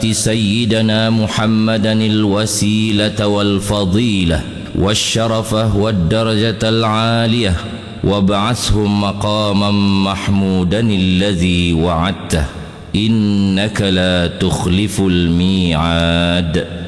سيدنا محمدا الوسيلة والفضيلة والشرفة والدرجة العالية وابعثه مقاما محمودا الذي وعدته إنك لا تخلف الميعاد.